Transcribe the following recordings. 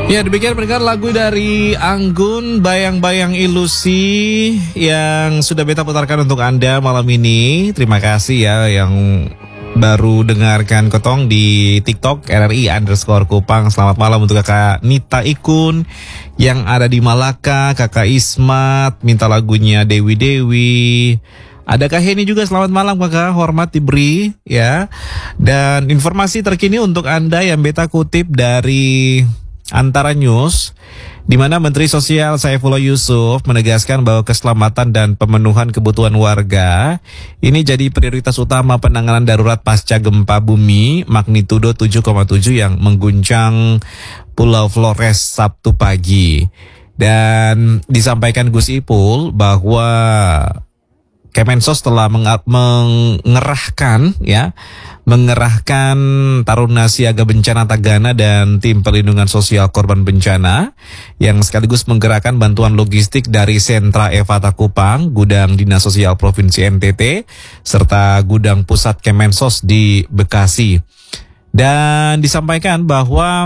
Ya, demikian pendengar lagu dari Anggun, Bayang-Bayang Ilusi yang sudah beta putarkan untuk Anda malam ini. Terima kasih ya yang baru dengarkan Kotong di TikTok RRI_Kupang. Selamat malam untuk kakak Nita Ikun yang ada di Malaka, kakak Ismat minta lagunya Dewi Dewi. Ada Kak Heni juga, selamat malam kakak, hormat diberi ya. Dan informasi terkini untuk Anda yang beta kutip dari Antara News, di mana Menteri Sosial Saifullah Yusuf menegaskan bahwa keselamatan dan pemenuhan kebutuhan warga ini jadi prioritas utama penanganan darurat pasca gempa bumi magnitudo 7,7 yang mengguncang Pulau Flores Sabtu pagi. Dan disampaikan Gus Ipul bahwa Kemensos telah mengerahkan Taruna Siaga Bencana Tagana dan tim perlindungan sosial korban bencana yang sekaligus menggerakkan bantuan logistik dari Sentra Evata Kupang, Gudang Dinas Sosial Provinsi NTT, serta Gudang Pusat Kemensos di Bekasi. Dan disampaikan bahwa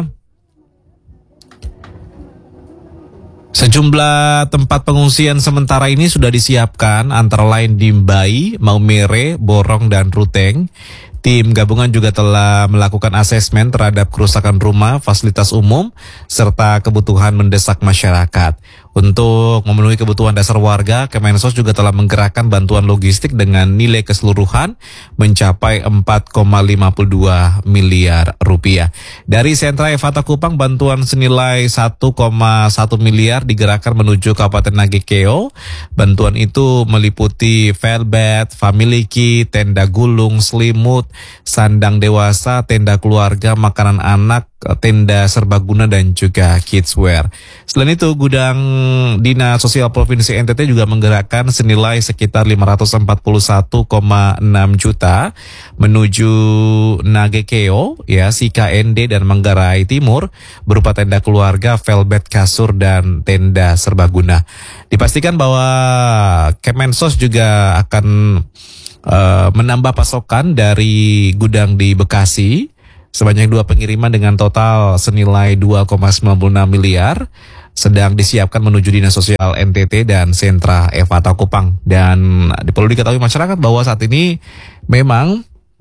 sejumlah tempat pengungsian sementara ini sudah disiapkan, antara lain di Mbai, Maumere, Borong, dan Ruteng. Tim gabungan juga telah melakukan asesmen terhadap kerusakan rumah, fasilitas umum, serta kebutuhan mendesak masyarakat. Untuk memenuhi kebutuhan dasar warga, Kemensos juga telah menggerakkan bantuan logistik dengan nilai keseluruhan mencapai 4,52 miliar rupiah. Dari Sentra Evata Kupang, bantuan senilai 1,1 miliar digerakkan menuju Kabupaten Nagekeo. Bantuan itu meliputi velbed, family kit, tenda gulung, selimut, sandang dewasa, tenda keluarga, makanan anak, tenda serbaguna, dan juga kidswear. Selain itu, Gudang Dinas Sosial Provinsi NTT juga menggerakkan senilai sekitar 541,6 juta menuju Nagekeo, Siknd, dan Manggarai Timur berupa tenda keluarga, velbed, kasur, dan tenda serbaguna. Dipastikan bahwa Kemensos juga akan menambah pasokan dari gudang di Bekasi sebanyak 2 pengiriman dengan total senilai 2,96 miliar sedang disiapkan menuju Dinas Sosial NTT dan Sentra Evata Kupang. Dan perlu diketahui masyarakat bahwa saat ini memang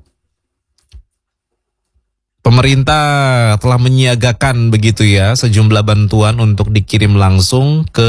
pemerintah telah menyiagakan begitu ya sejumlah bantuan untuk dikirim langsung ke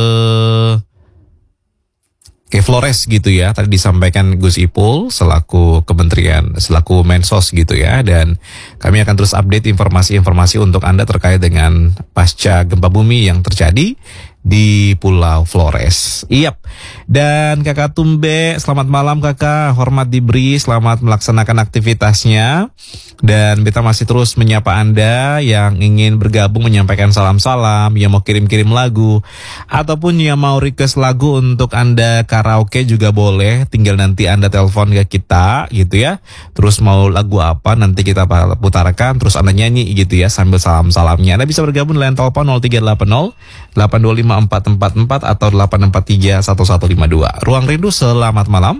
Flores gitu ya. Tadi disampaikan Gus Ipul selaku Mensos gitu ya. Dan kami akan terus update informasi-informasi untuk Anda terkait dengan pasca gempa bumi yang terjadi di Pulau Flores. Iyap. Dan kakak Tumbe, selamat malam kakak, hormat diberi, selamat melaksanakan aktivitasnya. Dan beta masih terus menyapa Anda yang ingin bergabung menyampaikan salam-salam, yang mau kirim-kirim lagu, ataupun yang mau request lagu untuk Anda karaoke juga boleh. Tinggal nanti Anda telepon ke kita gitu ya. Terus mau lagu apa nanti kita putarkan, terus Anda nyanyi gitu ya sambil salam-salamnya. Anda bisa bergabung di line telepon 0380 825 444 atau 843 1152. Ruang Rindu, selamat malam.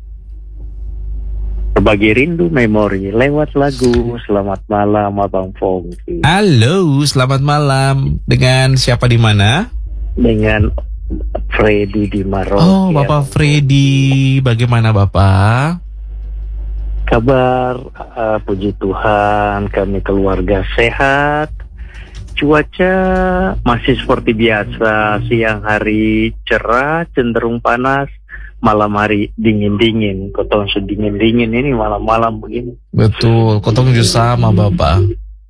Berbagi rindu memori lewat lagu. Selamat malam Abang Fongsi. Halo, selamat malam. Dengan siapa di mana? Dengan Freddy di Maros. Oh, Bapak Freddy, bagaimana Bapak? Kabar puji Tuhan, kami keluarga sehat. Cuaca masih seperti biasa, siang hari cerah, cenderung panas, malam hari dingin-dingin. Kotong sedingin-dingin ini malam-malam begini. Betul, Kotong juga sama Bapak.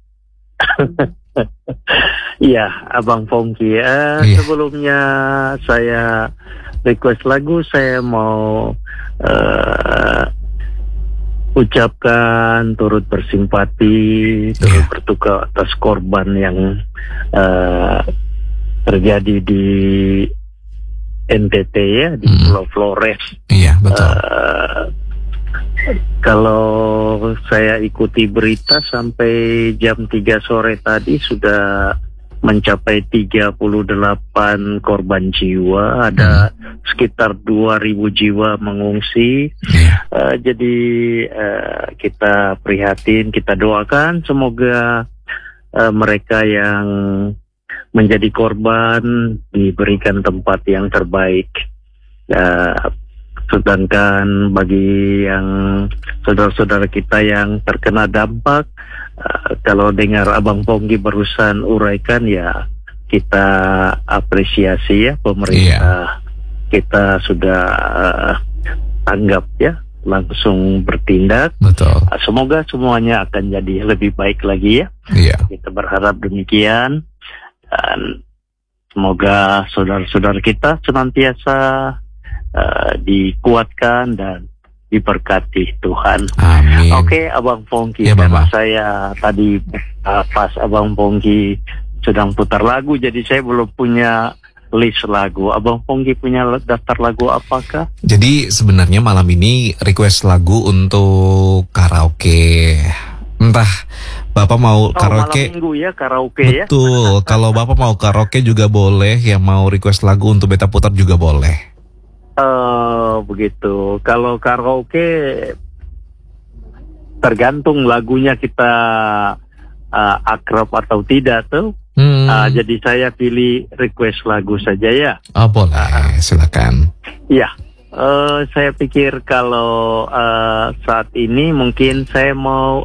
Iya, Abang Fongki ya. Iya. Sebelumnya saya request lagu, saya mau ucapkan turut bersimpati, turut berduka atas korban yang terjadi di NTT ya, di Pulau Flores. Iya, betul. Kalau saya ikuti berita sampai jam 3 sore tadi sudah mencapai 38 korban jiwa, ada sekitar 2.000 jiwa mengungsi. Jadi kita prihatin, kita doakan semoga mereka yang menjadi korban diberikan tempat yang terbaik. Sedangkan bagi yang saudara-saudara kita yang terkena dampak, kalau dengar Abang Pongki barusan uraikan, ya kita apresiasi ya pemerintah. Kita sudah tanggap ya, langsung bertindak. Betul. Semoga semuanya akan jadi lebih baik lagi ya. Kita berharap demikian, dan semoga saudara-saudara kita senantiasa dikuatkan dan diberkati Tuhan. Amin. Oke, Abang Pongki, Ya, karena Bapak. saya tadi pas Abang Pongki sedang putar lagu, jadi saya belum punya list lagu. Abang Pongki punya daftar lagu apakah? Jadi sebenarnya malam ini request lagu untuk karaoke. Entah Bapak mau karaoke. Malam minggu ya, karaoke ya. Betul. Kalau Bapak mau karaoke juga boleh, yang mau request lagu untuk beta putar juga boleh. Begitu. Kalau karaoke tergantung lagunya kita akrab atau tidak tuh. Jadi saya pilih request lagu saja ya. Oh boleh, silakan. Ya, saya pikir kalau saat ini mungkin saya mau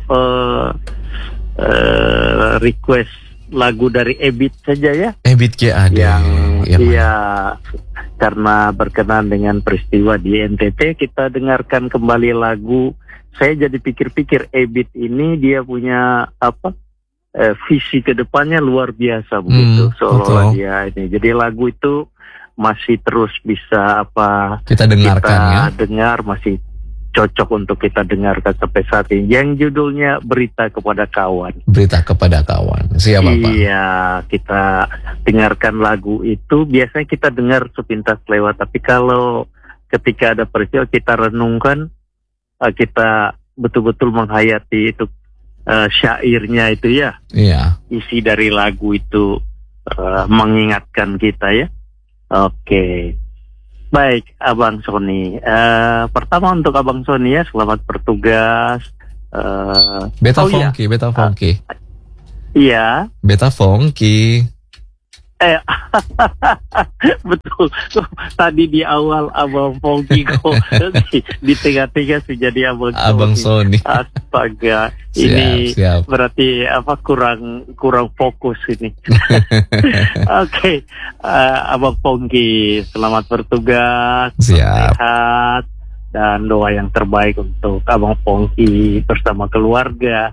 request lagu dari Ebit saja ya. Ebit GAD. Iya, karena berkenan dengan peristiwa di NTT, kita dengarkan kembali lagu. Saya jadi pikir-pikir, Ebit ini dia punya visi ke depannya luar biasa begitu, seolah-olah dia ini. Jadi lagu itu masih terus bisa kita dengarkan kita ya. dengar, masih cocok untuk kita dengarkan sampai saat ini. Yang judulnya Berita Kepada Kawan. Berita Kepada Kawan. Siapa Pak? Iya, kita dengarkan lagu itu. Biasanya kita dengar sepintas lewat, tapi kalau ketika ada peristiwa kita renungkan, kita betul-betul menghayati itu syairnya itu ya. Iya. Isi dari lagu itu mengingatkan kita ya. Oke. Baik, Abang Sony. Pertama untuk Abang Sony ya, selamat bertugas. Beta Funky, Beta Funky. Iya. Beta Funky. Betul. Tadi di awal Abang Funky kok di tengah-tengah sih jadi Abang Sony. Astaga, ini siap. berarti kurang fokus ini. Oke, Abang Funky, selamat bertugas, sehat, dan doa yang terbaik untuk Abang Funky bersama keluarga.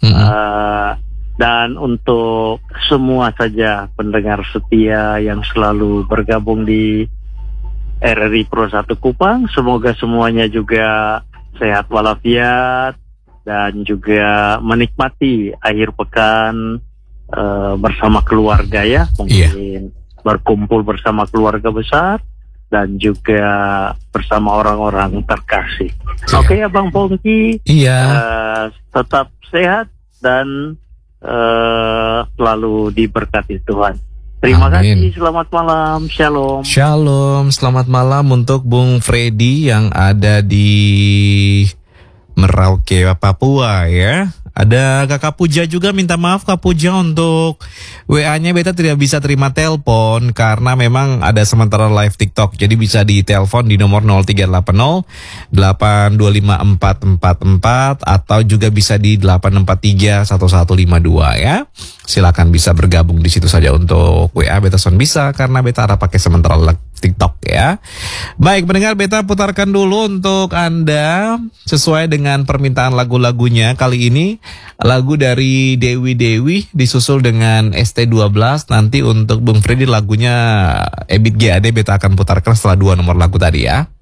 Dan untuk semua saja pendengar setia yang selalu bergabung di RRI Pro 1 Kupang, semoga semuanya juga sehat walafiat dan juga menikmati akhir pekan bersama keluarga ya. Mungkin berkumpul bersama keluarga besar dan juga bersama orang-orang terkasih. Oke, Abang Pongki, tetap sehat dan selalu diberkati Tuhan. Terima kasih, selamat malam, shalom. Shalom, selamat malam untuk Bung Freddy yang ada di Merauke, Papua ya. Ada Kakak Puja juga, minta maaf Kak Puja untuk WA-nya beta tidak bisa terima telepon karena memang ada sementara live TikTok. Jadi bisa di telepon di nomor 0380 8254444 atau juga bisa di 843 1152 ya. Silakan bisa bergabung di situ saja untuk WA Beta Son bisa karena beta ada pakai sementara live TikTok ya. Baik, pendengar, beta putarkan dulu untuk Anda sesuai dengan permintaan lagu-lagunya. Kali ini lagu dari Dewi Dewi disusul dengan ST12. Nanti untuk Bung Freddy lagunya Ebit GAD beta akan putarkan setelah 2 nomor lagu tadi ya.